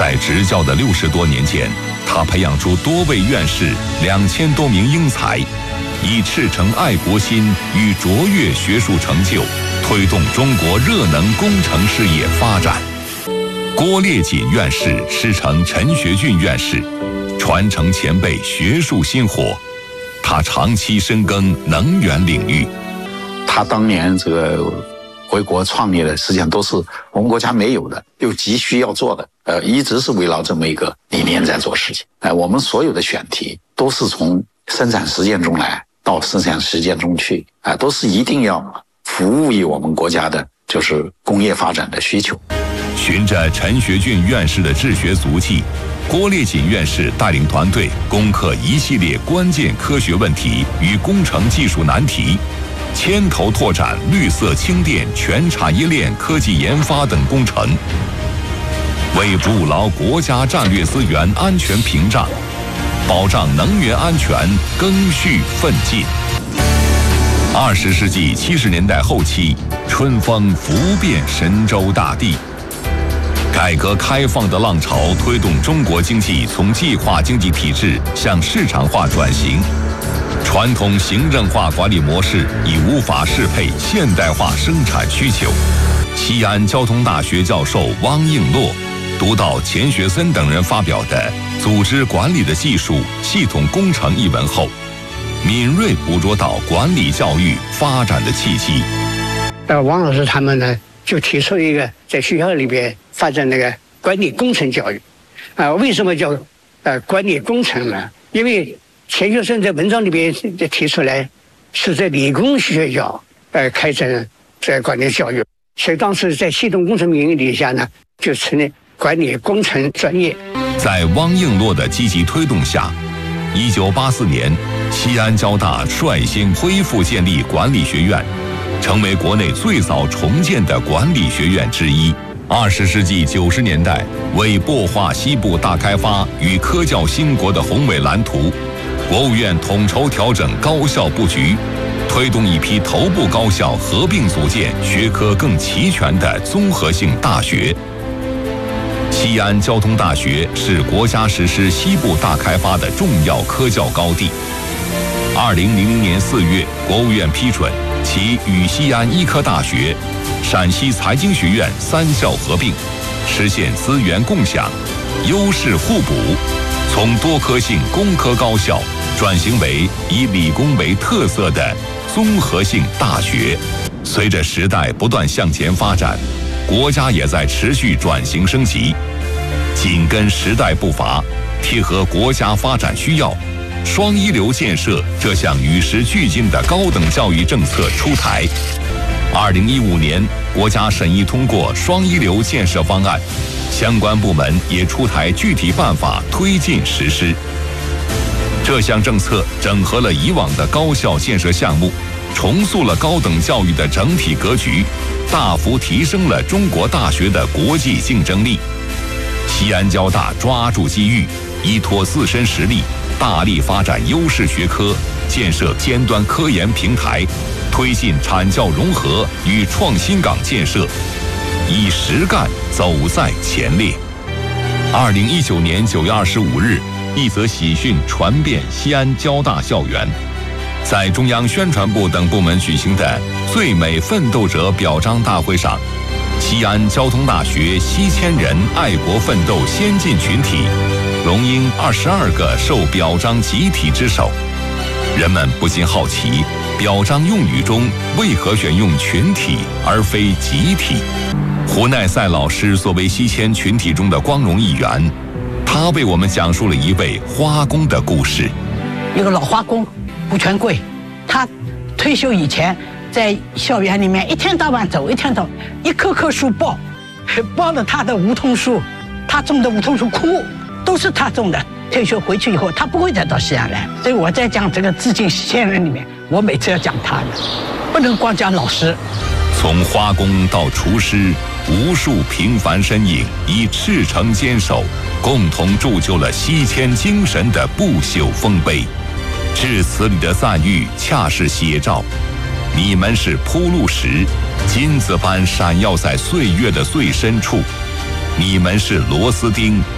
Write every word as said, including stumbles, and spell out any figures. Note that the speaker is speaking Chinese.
在执教的六十多年间，他培养出多位院士、两千多名英才，以赤诚爱国心与卓越学术成就，推动中国热能工程事业发展。郭烈锦院士师承陈学俊院士，传承前辈学术薪火。他长期深耕能源领域。 他当年这个回国创业的，实际上都是我们国家没有的，又急需要做的，呃，一直是围绕这么一个理念在做事情。哎、呃，我们所有的选题都是从生产实践中来到生产实践中去，啊、呃，都是一定要服务于我们国家的，就是工业发展的需求。 循着陈学俊院士的治学足迹，郭烈锦院士带领团队攻克一系列关键科学问题与工程技术难题，牵头拓展绿色氢电全产业链科技研发等工程，为筑牢国家战略资源安全屏障，保障能源安全更续奋进。二十世纪七十年代后期，春风拂遍神州大地。改革开放的浪潮推动中国经济从计划经济体制向市场化转型，传统行政化管理模式已无法适配现代化生产需求。西安交通大学教授汪应洛读到钱学森等人发表的《组织管理的技术系统工程》一文后，敏锐捕捉到管理教育发展的契机。 呃，王老师他们呢，就提出一个在学校里边发展那个管理工程教育。啊、呃，为什么叫呃管理工程呢？因为钱学森在文章里边提出来，是在理工学校呃开展这管理教育，所以当时在系统工程名义底下呢，就成立管理工程专业。 在汪应洛的积极推动下，一九八四年，西安交大率先恢复建立管理学院，成为国内最早重建的管理学院之一。二十世纪九十年代，为擘画西部大开发与科教兴国的宏伟蓝图，国务院统筹调整高校布局，推动一批头部高校合并组建学科更齐全的综合性大学。西安交通大学是国家实施西部大开发的重要科教高地。二零零零年四月，国务院批准其与西安医科大学、陕西财经学院三校合并，实现资源共享、优势互补，从多科性工科高校转型为以理工为特色的综合性大学。随着时代不断向前发展，国家也在持续转型升级，紧跟时代步伐，贴合国家发展需要，双一流建设这项与时俱进的高等教育政策出台。二零一五年，国家审议通过双一流建设方案，相关部门也出台具体办法推进实施。这项政策整合了以往的高校建设项目，重塑了高等教育的整体格局，大幅提升了中国大学的国际竞争力。西安交大抓住机遇，依托自身实力，大力发展优势学科，建设尖端科研平台，推进产教融合与创新岗建设，以实干走在前列。二零一九年九月二十五日，一则喜讯传遍西安交大校园。在中央宣传部等部门举行的最美奋斗者表彰大会上，西安交通大学西千人爱国奋斗先进群体荣膺二十二个受表彰集体之首。人们不禁好奇，表彰用语中为何选用群体而非集体？胡耐赛老师作为西迁群体中的光荣一员，他为我们讲述了一位花工的故事。 一个老花工吴全贵，他退休以前在校园里面一天到晚走，一天到晚一棵棵树抱，抱了他的梧桐树，他种的梧桐树枯，都是他种的。退休回去以后，他不会再到西安来，所以我在讲这个致敬西迁人里面，我每次要讲他的，不能光讲老师。 从花工到厨师，无数平凡身影以赤诚坚守，共同铸就了西迁精神的不朽丰碑。致辞里的赞誉恰是写照，你们是铺路石，金子般闪耀在岁月的最深处，你们是螺丝钉，